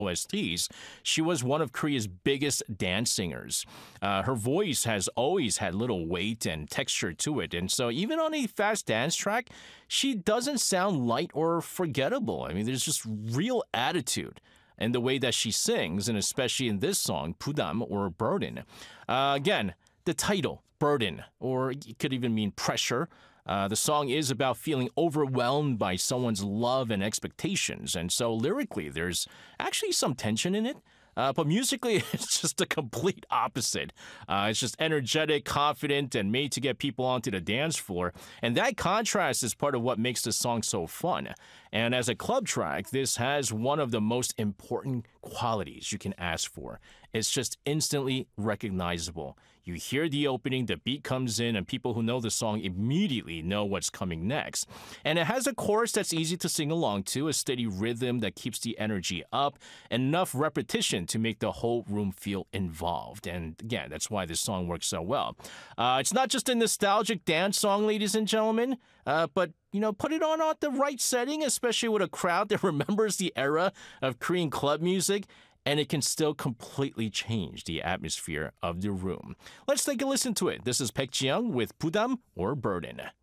OSTs, she was one of Korea's biggest dance singers. Her voice has always had little weight and texture to it, and so even on a fast dance track, she doesn't sound light or forgettable. I mean, there's just real attitude in the way that she sings, and especially in this song, 부담 or burden. Again, the title, burden, or it could even mean pressure. The song is about feeling overwhelmed by someone's love and expectations, and so lyrically, there's actually some tension in it. But musically, it's just the complete opposite. It's just energetic, confident, and made to get people onto the dance floor. And that contrast is part of what makes the song so fun. And as a club track, this has one of the most important qualities you can ask for. It's just instantly recognizable. You hear the opening, the beat comes in, and people who know the song immediately know what's coming next. And it has a chorus that's easy to sing along to, a steady rhythm that keeps the energy up, and enough repetition to make the whole room feel involved. And again, that's why this song works so well. It's not just a nostalgic dance song, ladies and gentlemen, but put it on at the right setting, especially with a crowd that remembers the era of Korean club music, and it can still completely change the atmosphere of the room. Let's take a listen to it. This is Baek Ji-young with 부담 or Burden.